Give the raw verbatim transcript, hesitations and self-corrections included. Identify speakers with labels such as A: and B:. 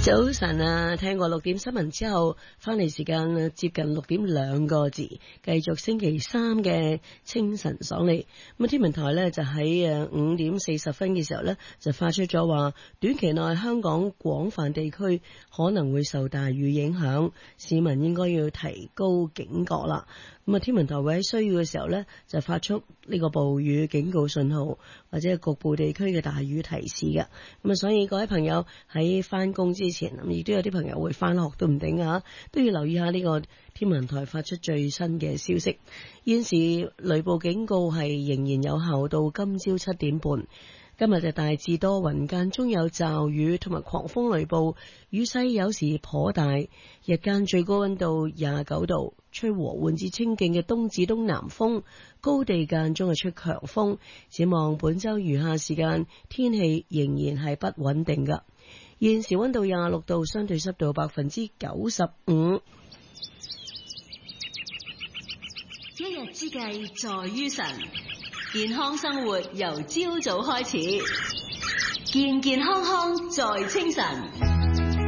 A: 早晨啊，聽過六點新聞之後，翻嚟時間接近六點兩個字，繼續星期三嘅清晨爽利。咁天文台呢就喺誒五點四十分嘅時候呢，就發出咗話，短期內香港廣泛地區可能會受大雨影響，市民應該要提高警覺啦。咁啊，天文台會喺需要嘅時候呢，就發出呢個暴雨警告信號，或者係局部地區嘅大雨提示嘅。咁啊，所以各位朋友喺翻工之前，亦都有啲朋友會翻學都唔定啊，都要留意下呢個天文台發出最新嘅消息。現時雷暴警告係仍然有效到今朝七點半。今日就大致多雲，間中有驟雨同埋狂風雷暴，雨勢有時頗大。日間最高溫度廿九度，吹和緩至清勁嘅東至東南風，高地間中係出強風。展望本周餘下時間，天氣仍然係不穩定㗎。現時溫度廿六度，相對濕度百分之九十五。
B: 一日之計在於晨，健康生活由朝早開始，健健康康在清晨。